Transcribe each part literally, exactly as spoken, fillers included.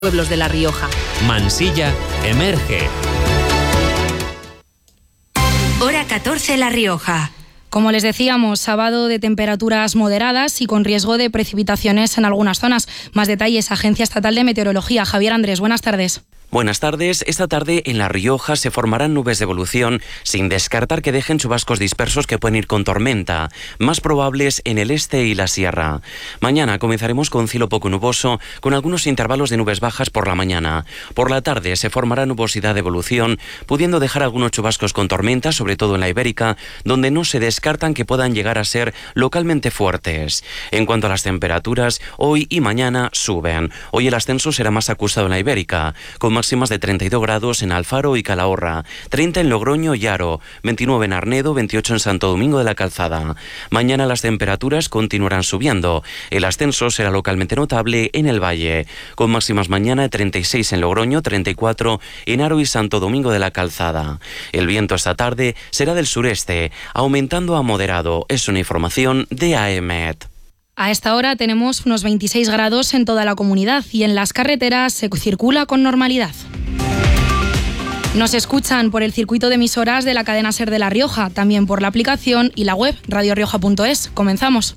pueblos de La Rioja. Mansilla emerge. Hora catorce, La Rioja. Como les decíamos, sábado de temperaturas moderadas y con riesgo de precipitaciones en algunas zonas. Más detalles, Agencia Estatal de Meteorología. Javier Andrés, buenas tardes. Buenas tardes. Esta tarde en La Rioja se formarán nubes de evolución, sin descartar que dejen chubascos dispersos que pueden ir con tormenta, más probables en el este y la sierra. Mañana comenzaremos con cielo poco nuboso, con algunos intervalos de nubes bajas por la mañana. Por la tarde se formará nubosidad de evolución, pudiendo dejar algunos chubascos con tormenta, sobre todo en la Ibérica, donde no se descartan que puedan llegar a ser localmente fuertes. En cuanto a las temperaturas, hoy y mañana suben. Hoy el ascenso será más acusado en la Ibérica, con máximas de treinta y dos grados en Alfaro y Calahorra, treinta en Logroño y Haro, veintinueve en Arnedo, veintiocho en Santo Domingo de la Calzada. Mañana las temperaturas continuarán subiendo. El ascenso será localmente notable en el Valle, con máximas mañana de treinta y seis en Logroño, treinta y cuatro en Haro y Santo Domingo de la Calzada. El viento esta tarde será del sureste, aumentando a moderado. Es una información de AEMET. A esta hora tenemos unos veintiséis grados en toda la comunidad y en las carreteras se circula con normalidad. Nos escuchan por el circuito de emisoras de la cadena SER de La Rioja, también por la aplicación y la web radio rioja punto es. Comenzamos.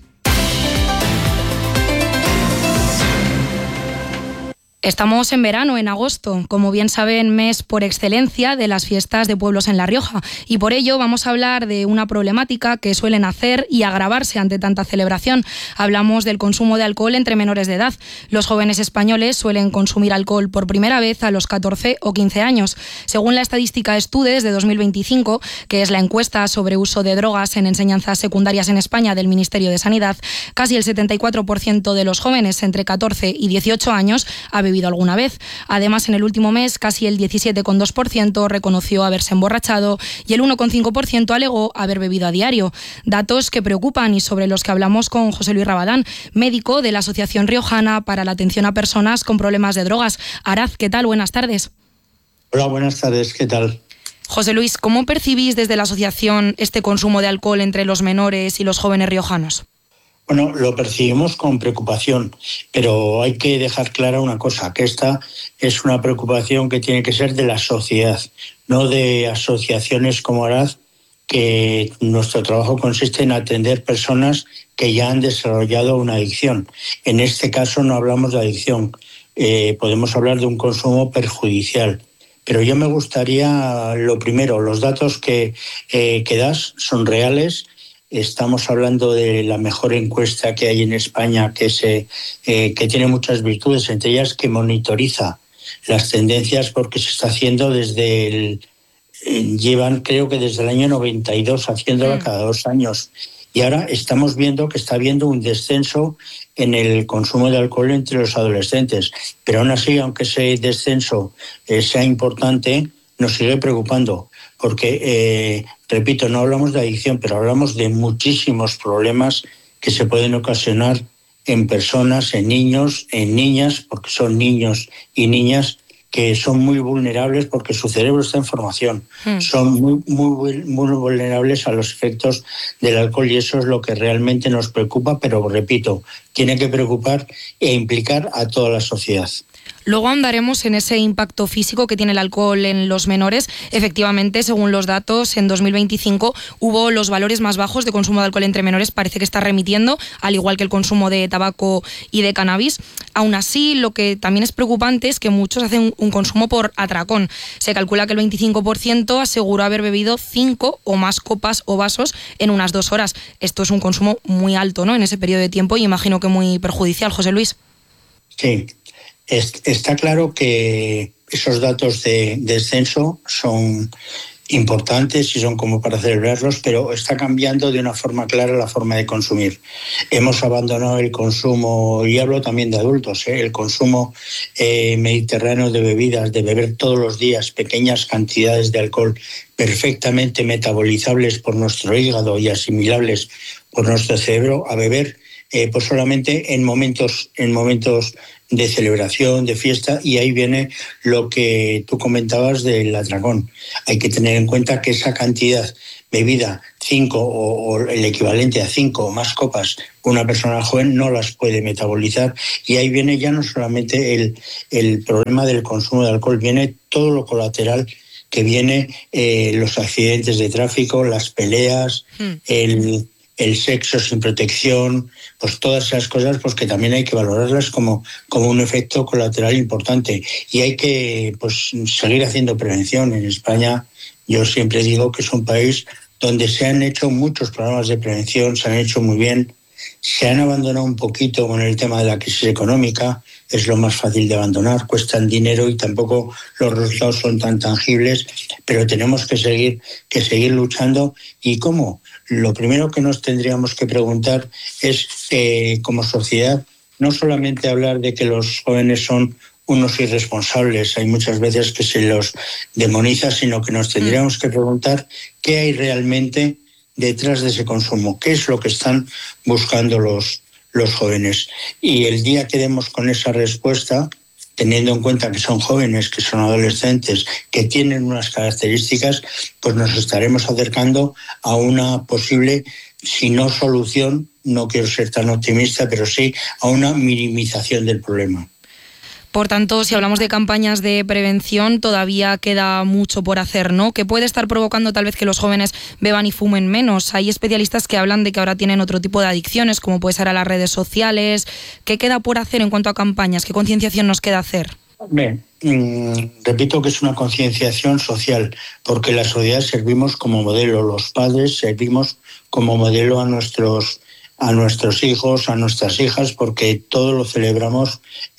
Estamos en verano, en agosto, como bien saben, mes por excelencia de las fiestas de pueblos en La Rioja, y por ello vamos a hablar de una problemática que suele nacer y agravarse ante tanta celebración. Hablamos del consumo de alcohol entre menores de edad. Los jóvenes españoles suelen consumir alcohol por primera vez a los catorce o quince años. Según la estadística Estudes de dos mil veinticinco, que es la encuesta sobre uso de drogas en enseñanzas secundarias en España del Ministerio de Sanidad, casi el setenta y cuatro por ciento de los jóvenes entre catorce y dieciocho años ha bebido alguna vez. Además, en el último mes, casi el diecisiete coma dos por ciento reconoció haberse emborrachado y el uno coma cinco por ciento alegó haber bebido a diario. Datos que preocupan y sobre los que hablamos con José Luis Rabadán, médico de la Asociación Riojana para la Atención a Personas con Problemas de Drogas. Araz, ¿qué tal? Buenas tardes. Hola, buenas tardes. ¿Qué tal? José Luis, ¿cómo percibís desde la asociación este consumo de alcohol entre los menores y los jóvenes riojanos? Bueno, lo percibimos con preocupación, pero hay que dejar clara una cosa, que esta es una preocupación que tiene que ser de la sociedad, no de asociaciones como Araz, que nuestro trabajo consiste en atender personas que ya han desarrollado una adicción. En este caso no hablamos de adicción, eh, podemos hablar de un consumo perjudicial. Pero yo me gustaría, lo primero, los datos que, eh, que das son reales. Estamos hablando de la mejor encuesta que hay en España, que, se, eh, que tiene muchas virtudes, entre ellas que monitoriza las tendencias, porque se está haciendo desde el... Eh, llevan creo que desde el año noventa y dos haciéndola cada dos años. Y ahora estamos viendo que está habiendo un descenso en el consumo de alcohol entre los adolescentes. Pero aún así, aunque ese descenso eh, sea importante, nos sigue preocupando. Porque, eh, repito, no hablamos de adicción, pero hablamos de muchísimos problemas que se pueden ocasionar en personas, en niños, en niñas, porque son niños y niñas que son muy vulnerables porque su cerebro está en formación. Mm. Son muy, muy, muy vulnerables a los efectos del alcohol y eso es lo que realmente nos preocupa, pero repito, tiene que preocupar e implicar a toda la sociedad. Luego andaremos en ese impacto físico que tiene el alcohol en los menores. Efectivamente, según los datos, en dos mil veinticinco hubo los valores más bajos de consumo de alcohol entre menores. Parece que está remitiendo, al igual que el consumo de tabaco y de cannabis. Aún así, lo que también es preocupante es que muchos hacen un consumo por atracón. Se calcula que el veinticinco por ciento aseguró haber bebido cinco o más copas o vasos en unas dos horas. Esto es un consumo muy alto, ¿no?, en ese periodo de tiempo y imagino que muy perjudicial, José Luis. Sí. Está claro que esos datos de descenso son importantes y son como para celebrarlos, pero está cambiando de una forma clara la forma de consumir. Hemos abandonado el consumo, y hablo también de adultos, ¿eh? el consumo eh, mediterráneo de bebidas, de beber todos los días pequeñas cantidades de alcohol perfectamente metabolizables por nuestro hígado y asimilables por nuestro cerebro, a beber eh, pues solamente en momentos, en momentos de celebración, de fiesta, y ahí viene lo que tú comentabas del atracón. Hay que tener en cuenta que esa cantidad bebida, cinco o, o el equivalente a cinco o más copas, una persona joven no las puede metabolizar, y ahí viene ya no solamente el, el problema del consumo de alcohol, viene todo lo colateral que viene, eh, los accidentes de tráfico, las peleas, mm. el, el sexo sin protección, pues todas esas cosas pues que también hay que valorarlas como, como un efecto colateral importante, y hay que pues seguir haciendo prevención. En España yo siempre digo que es un país donde se han hecho muchos programas de prevención, se han hecho muy bien, se han abandonado un poquito con el tema de la crisis económica, es lo más fácil de abandonar, cuestan dinero y tampoco los resultados son tan tangibles, pero tenemos que seguir, que seguir luchando. ¿Y cómo? Lo primero que nos tendríamos que preguntar es, eh, como sociedad, no solamente hablar de que los jóvenes son unos irresponsables, hay muchas veces que se los demoniza, sino que nos tendríamos que preguntar qué hay realmente detrás de ese consumo, qué es lo que están buscando los, los jóvenes. Y el día que demos con esa respuesta, teniendo en cuenta que son jóvenes, que son adolescentes, que tienen unas características, pues nos estaremos acercando a una posible, si no solución, no quiero ser tan optimista, pero sí a una minimización del problema. Por tanto, si hablamos de campañas de prevención, todavía queda mucho por hacer, ¿no? ¿Qué puede estar provocando tal vez que los jóvenes beban y fumen menos? Hay especialistas que hablan de que ahora tienen otro tipo de adicciones, como puede ser a las redes sociales. ¿Qué queda por hacer en cuanto a campañas? ¿Qué concienciación nos queda hacer? Bien, mmm, repito que es una concienciación social, porque la sociedad servimos como modelo, los padres servimos como modelo a nuestros a nuestros hijos, a nuestras hijas, porque todo lo celebramos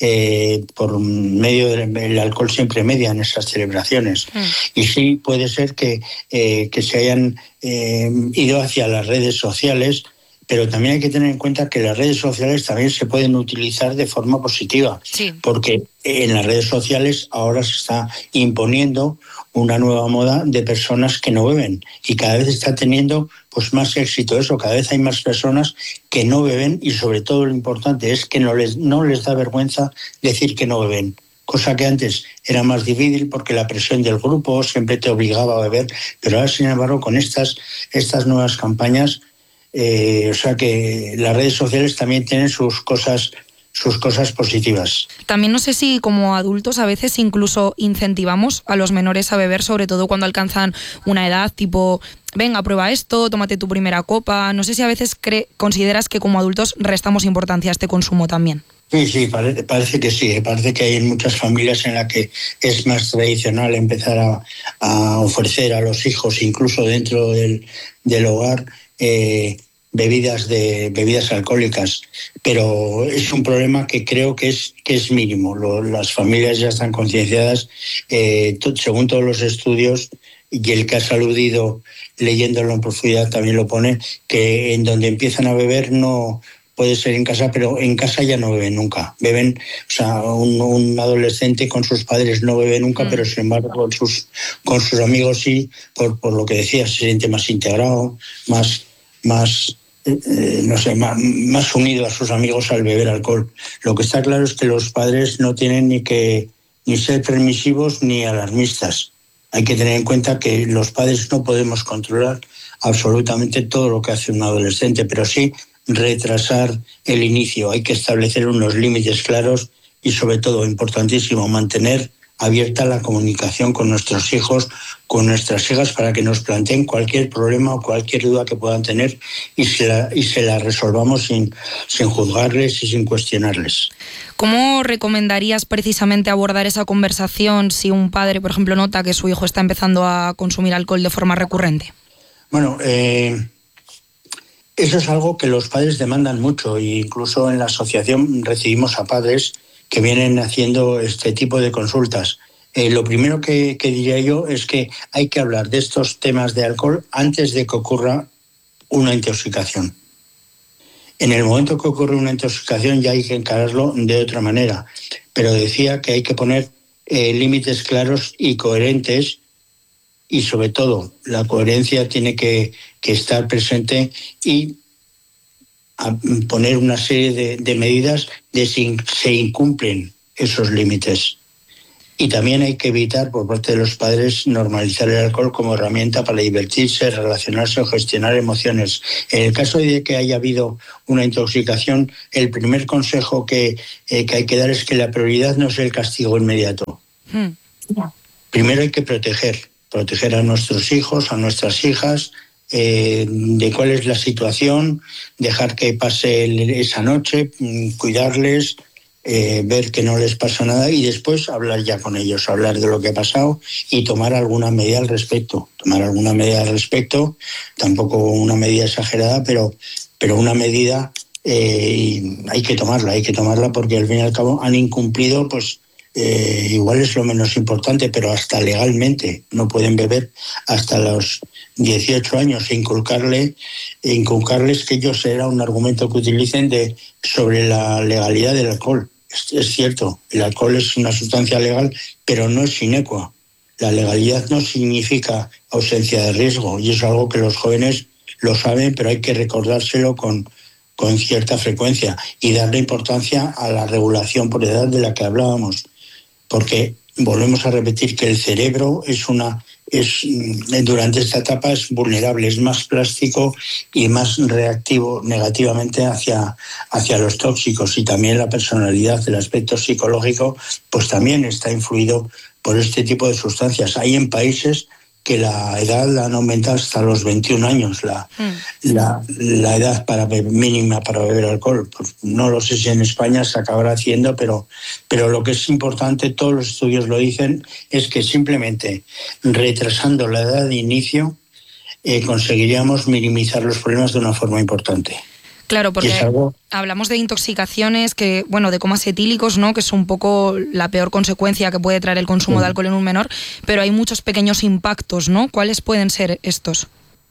eh, por medio del alcohol, siempre media en esas celebraciones. Mm. Y sí puede ser que, eh, que se hayan eh, ido hacia las redes sociales, pero también hay que tener en cuenta que las redes sociales también se pueden utilizar de forma positiva, sí. Porque en las redes sociales ahora se está imponiendo una nueva moda de personas que no beben, y cada vez está teniendo pues más éxito eso, cada vez hay más personas que no beben, y sobre todo lo importante es que no les, no les da vergüenza decir que no beben, cosa que antes era más difícil porque la presión del grupo siempre te obligaba a beber, pero ahora sin embargo con estas, estas nuevas campañas, eh, o sea que las redes sociales también tienen sus cosas sus cosas positivas. También no sé si como adultos a veces incluso incentivamos a los menores a beber, sobre todo cuando alcanzan una edad tipo, venga, prueba esto, tómate tu primera copa. No sé si a veces cre- consideras que como adultos restamos importancia a este consumo también. Sí, sí, parece, parece que sí. Parece que hay muchas familias en las que es más tradicional empezar a, a ofrecer a los hijos, incluso dentro del, del hogar, eh, bebidas de bebidas alcohólicas, pero es un problema que creo que es que es mínimo. Lo, las familias ya están concienciadas, eh, to, según todos los estudios, y el que has aludido leyéndolo en profundidad también lo pone, que en donde empiezan a beber no puede ser en casa, pero en casa ya no beben nunca. Beben, o sea, un, un adolescente con sus padres no bebe nunca, mm. pero sin embargo con sus con sus amigos sí, por por lo que decías, se siente más integrado, más más Eh, no sé, más, más unido a sus amigos al beber alcohol. Lo que está claro es que los padres no tienen ni que ni ser permisivos ni alarmistas. Hay que tener en cuenta que los padres no podemos controlar absolutamente todo lo que hace un adolescente, pero sí retrasar el inicio. Hay que establecer unos límites claros y, sobre todo, importantísimo, mantener abierta la comunicación con nuestros hijos, con nuestras hijas, para que nos planteen cualquier problema o cualquier duda que puedan tener y se la, y se la resolvamos sin, sin juzgarles y sin cuestionarles. ¿Cómo recomendarías precisamente abordar esa conversación si un padre, por ejemplo, nota que su hijo está empezando a consumir alcohol de forma recurrente? Bueno, eh, eso es algo que los padres demandan mucho, e incluso en la asociación recibimos a padres que vienen haciendo este tipo de consultas. Eh, lo primero que, que diría yo es que hay que hablar de estos temas de alcohol antes de que ocurra una intoxicación. En el momento que ocurre una intoxicación ya hay que encararlo de otra manera, pero decía que hay que poner eh, límites claros y coherentes, y sobre todo la coherencia tiene que, que estar presente, y a poner una serie de, de medidas de si se incumplen esos límites. Y también hay que evitar por parte de los padres normalizar el alcohol como herramienta para divertirse, relacionarse o gestionar emociones. En el caso de que haya habido una intoxicación, el primer consejo que, eh, que hay que dar es que la prioridad no es el castigo inmediato. Hmm. Primero hay que proteger, proteger a nuestros hijos, a nuestras hijas, eh, de cuál es la situación, dejar que pase el, esa noche, cuidarles, Eh, ver que no les pasa nada y después hablar ya con ellos, hablar de lo que ha pasado y tomar alguna medida al respecto. Tomar alguna medida al respecto, tampoco una medida exagerada, pero, pero una medida eh, hay que tomarla, hay que tomarla porque al fin y al cabo han incumplido, pues eh, igual es lo menos importante, pero hasta legalmente no pueden beber hasta los dieciocho años e inculcarle, e inculcarles que ellos será un argumento que utilicen de, sobre la legalidad del alcohol. Es cierto, el alcohol es una sustancia legal, pero no es inecua. La legalidad no significa ausencia de riesgo y es algo que los jóvenes lo saben, pero hay que recordárselo con, con cierta frecuencia y darle importancia a la regulación por edad de la que hablábamos, porque volvemos a repetir que el cerebro es una es durante esta etapa es vulnerable, es más plástico y más reactivo negativamente hacia, hacia los tóxicos, y también la personalidad, el aspecto psicológico, pues también está influido por este tipo de sustancias. Hay en países que la edad la han aumentado hasta los veintiún años, la, mm. la, la edad para beber, mínima para beber alcohol. Pues no lo sé si en España se acabará haciendo, pero, pero lo que es importante, todos los estudios lo dicen, es que simplemente retrasando la edad de inicio eh, conseguiríamos minimizar los problemas de una forma importante. Claro, porque algo... hablamos de intoxicaciones, que bueno, de comas etílicos, ¿no? Que es un poco la peor consecuencia que puede traer el consumo sí. de alcohol en un menor, pero hay muchos pequeños impactos, ¿no? ¿Cuáles pueden ser estos?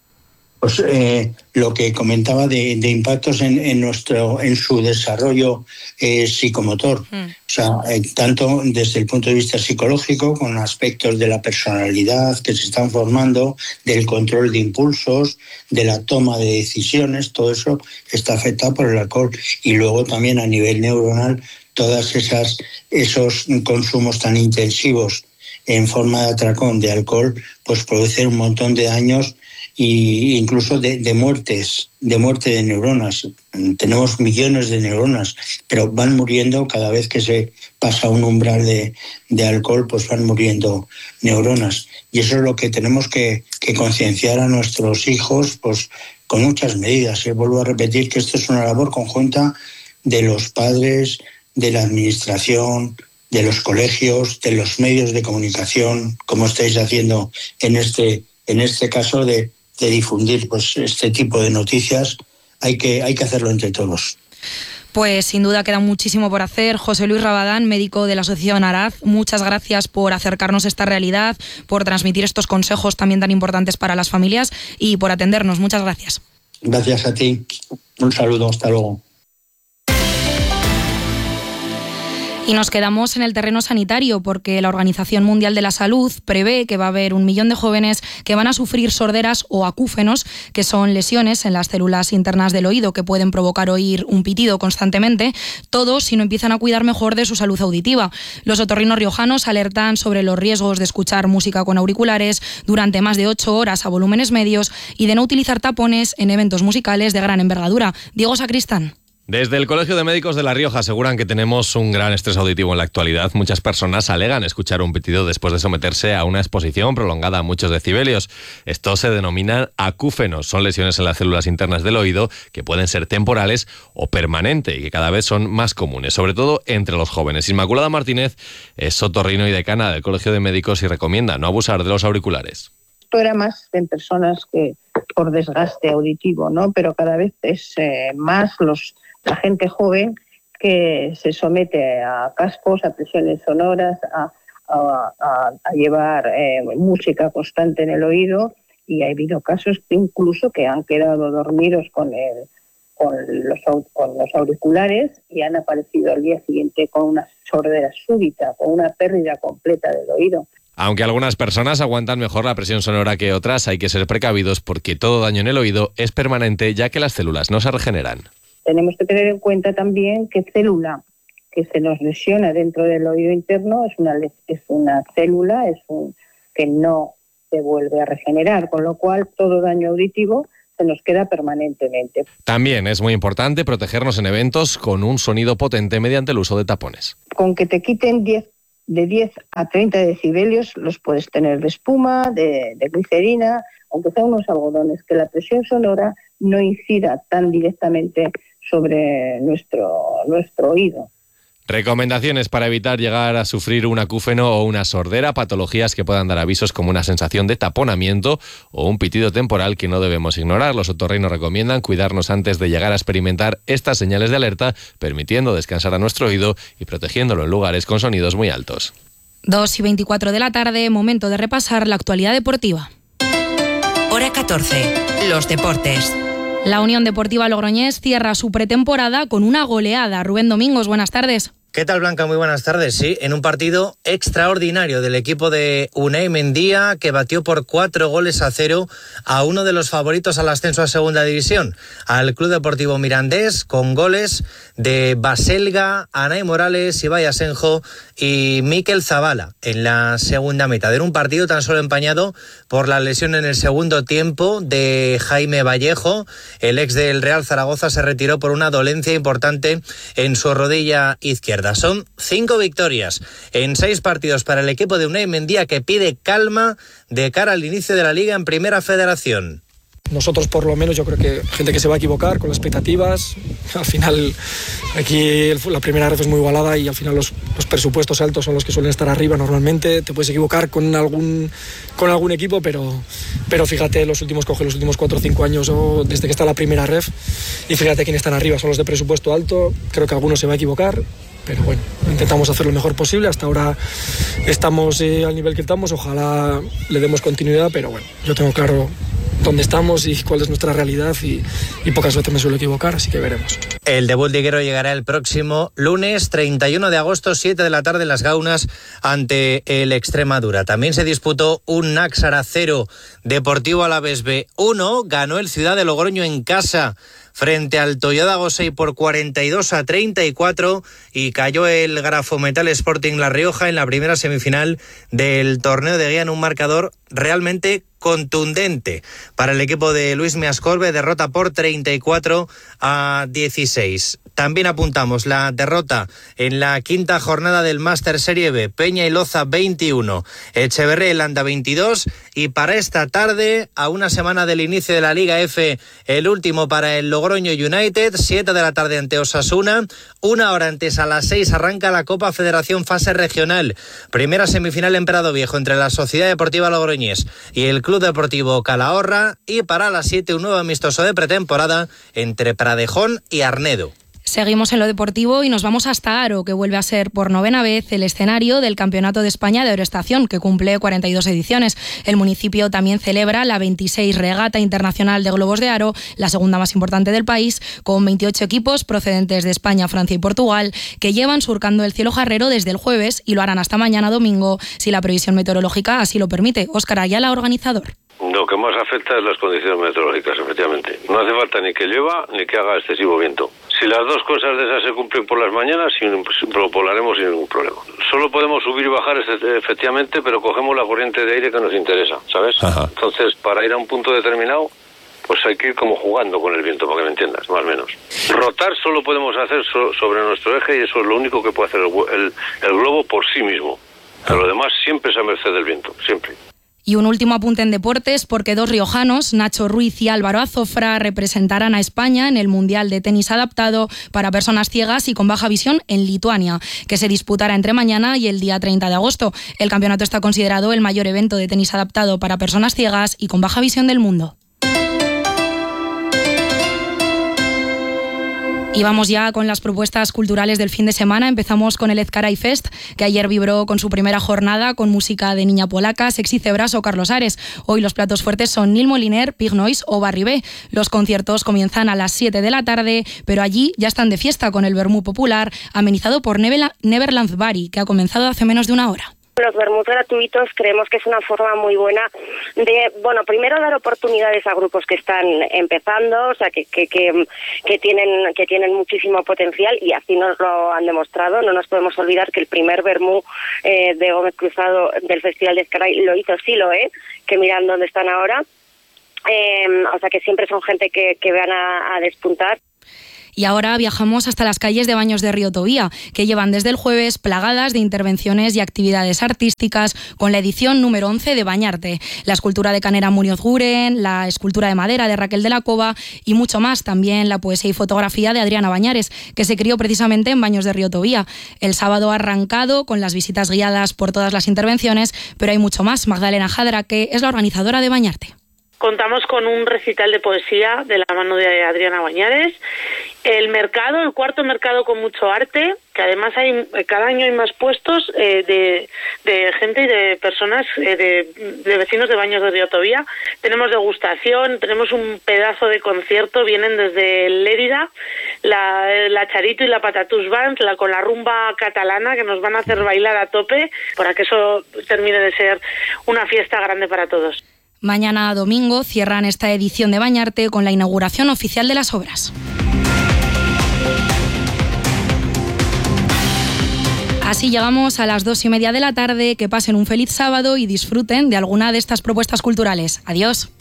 Pues eh, lo que comentaba de, de impactos en, en nuestro en su desarrollo eh, psicomotor, mm. o sea, eh, tanto desde el punto de vista psicológico, con aspectos de la personalidad que se están formando, del control de impulsos, de la toma de decisiones, todo eso está afectado por el alcohol. Y luego también a nivel neuronal, todas esas esos consumos tan intensivos en forma de atracón de alcohol, pues producen un montón de daños y incluso de, de muertes, de muerte de neuronas. Tenemos millones de neuronas, pero van muriendo cada vez que se pasa un umbral de, de alcohol, pues van muriendo neuronas. Y eso es lo que tenemos que, que concienciar a nuestros hijos, pues con muchas medidas. ¿eh? Vuelvo a repetir que esto es una labor conjunta de los padres, de la administración, de los colegios, de los medios de comunicación, como estáis haciendo en este, en este caso de de difundir pues este tipo de noticias. Hay que, hay que hacerlo entre todos. Pues sin duda queda muchísimo por hacer. José Luis Rabadán, médico de la Asociación Araz, muchas gracias por acercarnos a esta realidad, por transmitir estos consejos también tan importantes para las familias y por atendernos. Muchas gracias. Gracias a ti. Un saludo. Hasta luego. Y nos quedamos en el terreno sanitario porque la Organización Mundial de la Salud prevé que va a haber un millón de jóvenes que van a sufrir sorderas o acúfenos, que son lesiones en las células internas del oído que pueden provocar oír un pitido constantemente, todo si no empiezan a cuidar mejor de su salud auditiva. Los otorrinos riojanos alertan sobre los riesgos de escuchar música con auriculares durante más de ocho horas a volúmenes medios y de no utilizar tapones en eventos musicales de gran envergadura. Diego Sacristán. Desde el Colegio de Médicos de La Rioja aseguran que tenemos un gran estrés auditivo en la actualidad. Muchas personas alegan escuchar un pitido después de someterse a una exposición prolongada a muchos decibelios. Estos se denominan acúfenos. Son lesiones en las células internas del oído que pueden ser temporales o permanentes y que cada vez son más comunes, sobre todo entre los jóvenes. Inmaculada Martínez es otorrino y decana del Colegio de Médicos y recomienda no abusar de los auriculares. Esto era más en personas que por desgaste auditivo, ¿no? Pero cada vez es eh, más los la gente joven que se somete a cascos, a presiones sonoras, a, a, a, a llevar eh, música constante en el oído, y ha habido casos incluso que han quedado dormidos con, el, con, los, con los auriculares y han aparecido al día siguiente con una sordera súbita, con una pérdida completa del oído. Aunque algunas personas aguantan mejor la presión sonora que otras, hay que ser precavidos porque todo daño en el oído es permanente, ya que las células no se regeneran. tenemos que tener en cuenta también que célula que se nos lesiona dentro del oído interno es una, es una célula es un, que no se vuelve a regenerar, con lo cual todo daño auditivo se nos queda permanentemente. También es muy importante protegernos en eventos con un sonido potente mediante el uso de tapones. Con que te quiten diez, de diez a treinta decibelios los puedes tener de espuma, de, de glicerina, aunque sean unos algodones, que la presión sonora no incida tan directamente sobre nuestro, nuestro oído. Recomendaciones para evitar llegar a sufrir un acúfeno o una sordera, patologías que puedan dar avisos como una sensación de taponamiento o un pitido temporal que no debemos ignorar. Los otorrinos recomiendan cuidarnos antes de llegar a experimentar estas señales de alerta, permitiendo descansar a nuestro oído y protegiéndolo en lugares con sonidos muy altos. dos y veinticuatro de la tarde, momento de repasar la actualidad deportiva. Hora catorce, los deportes. La Unión Deportiva Logroñés cierra su pretemporada con una goleada. Rubén Domingos, buenas tardes. ¿Qué tal, Blanca? Muy buenas tardes. Sí, en un partido extraordinario del equipo de Unai Mendía, que batió por cuatro goles a cero a uno de los favoritos al ascenso a Segunda División, al Club Deportivo Mirandés, con goles de Baselga, Anay Morales, Ibai Asenjo y Mikel Zabala en la segunda mitad. Era un partido tan solo empañado por la lesión en el segundo tiempo de Jaime Vallejo. El ex del Real Zaragoza se retiró por una dolencia importante en su rodilla izquierda. Son cinco victorias en seis partidos para el equipo de Unai Mendía, que pide calma de cara al inicio de la Liga en Primera Federación. Nosotros, por lo menos, yo creo que gente que se va a equivocar con las expectativas. Al final, aquí la primera ref es muy igualada y al final los, los presupuestos altos son los que suelen estar arriba normalmente. Te puedes equivocar con algún, con algún equipo, pero, pero fíjate, los últimos, coge los últimos cuatro o cinco años o desde que está la primera ref y fíjate quién están arriba, son los de presupuesto alto. Creo que alguno se va a equivocar, pero bueno, intentamos hacer lo mejor posible. Hasta ahora estamos eh, al nivel que estamos, ojalá le demos continuidad, pero bueno, yo tengo claro dónde estamos y cuál es nuestra realidad y, y pocas veces me suelo equivocar, así que veremos. El debut liguero llegará el próximo lunes treinta y uno de agosto, siete de la tarde en Las Gaunas, ante el Extremadura. También se disputó un Náxara cero, Deportivo Alavés B uno, ganó el Ciudad de Logroño en casa frente al Toyota Gosei por cuarenta y dos a treinta y cuatro y cayó el Grafometal Sporting La Rioja en la primera semifinal del torneo de Guía en un marcador realmente contundente para el equipo de Luis Meascorbe, derrota por treinta y cuatro a dieciséis. También apuntamos la derrota en la quinta jornada del Máster Serie B, Peña y Loza veintiuno, Echeverría y Landa veintidós, y para esta tarde, a una semana del inicio de la Liga F, el último para el Logroño United, siete de la tarde ante Osasuna, una hora antes a las seis arranca la Copa Federación Fase Regional, primera semifinal en Prado Viejo entre la Sociedad Deportiva Logroñés y el Club Deportivo Calahorra, y para las siete un nuevo amistoso de pretemporada entre Pradejón y Arnedo. Seguimos en lo deportivo y nos vamos hasta Aro, que vuelve a ser por novena vez el escenario del Campeonato de España de Aeroestación, que cumple cuarenta y dos ediciones. El municipio también celebra la veintiséis Regata Internacional de Globos de Aro, la segunda más importante del país, con veintiocho equipos procedentes de España, Francia y Portugal, que llevan surcando el cielo jarrero desde el jueves y lo harán hasta mañana domingo, si la previsión meteorológica así lo permite. Óscar Ayala, organizador. Lo que más afecta es las condiciones meteorológicas, efectivamente. No hace falta ni que llueva ni que haga excesivo viento. Si las dos cosas de esas se cumplen por las mañanas, lo volaremos sin ningún problema. Solo podemos subir y bajar efectivamente, pero cogemos la corriente de aire que nos interesa, ¿sabes? Ajá. Entonces, para ir a un punto determinado, pues hay que ir como jugando con el viento, para que me entiendas, más o menos. Rotar solo podemos hacer so- sobre nuestro eje y eso es lo único que puede hacer el, el, el globo por sí mismo. Pero lo demás siempre es a merced del viento, siempre. Y un último apunte en deportes, porque dos riojanos, Nacho Ruiz y Álvaro Azofra, representarán a España en el Mundial de Tenis Adaptado para Personas Ciegas y con Baja Visión en Lituania, que se disputará entre mañana y el día treinta de agosto. El campeonato está considerado el mayor evento de tenis adaptado para personas ciegas y con baja visión del mundo. Y vamos ya con las propuestas culturales del fin de semana. Empezamos con el Ezcaray Fest, que ayer vibró con su primera jornada con música de Niña Polaca, Sexy Cebras o Carlos Ares. Hoy los platos fuertes son Nil Moliner, Pig Noise o Barry B. Los conciertos comienzan a las siete de la tarde, pero allí ya están de fiesta con el vermú popular, amenizado por Neverland Bari, que ha comenzado hace menos de una hora. Los vermús gratuitos creemos que es una forma muy buena de, bueno, primero dar oportunidades a grupos que están empezando, o sea, que que, que, que tienen que tienen muchísimo potencial, y así nos lo han demostrado. No nos podemos olvidar que el primer vermú eh, de Gómez Cruzado del Festival de Ezkerrai lo hizo Siloé, que miran dónde están ahora. Eh, o sea, que siempre son gente que, que van a, a despuntar. Y ahora viajamos hasta las calles de Baños de Río Tobía, que llevan desde el jueves plagadas de intervenciones y actividades artísticas, con la edición número once de Bañarte, la escultura de Canera Muñoz Guren, la escultura de madera de Raquel de la Cova y mucho más. También la poesía y fotografía de Adriana Bañares, que se crió precisamente en Baños de Río Tobía. El sábado ha arrancado con las visitas guiadas por todas las intervenciones, pero hay mucho más. Magdalena Jadra, que es la organizadora de Bañarte. Contamos con un recital de poesía de la mano de Adriana Bañares, el mercado, el cuarto mercado con mucho arte, que además hay cada año hay más puestos eh, de, de gente y de personas, eh, de, de vecinos de Baños de Río Tobía. Tenemos degustación, tenemos un pedazo de concierto, vienen desde Lérida, la, la Charito y la Patatús Band, la, con la rumba catalana, que nos van a hacer bailar a tope para que eso termine de ser una fiesta grande para todos. Mañana domingo cierran esta edición de Bañarte con la inauguración oficial de las obras. Así llegamos a las dos y media de la tarde. Que pasen un feliz sábado y disfruten de alguna de estas propuestas culturales. Adiós.